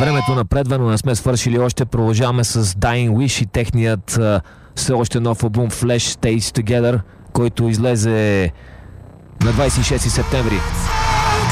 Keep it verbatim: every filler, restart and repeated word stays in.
Времето напредва, но не сме свършили още. Продължаваме с Dying Wish и техният uh, все още нов албум Flash Stays Together, който излезе на двадесет и шести септември.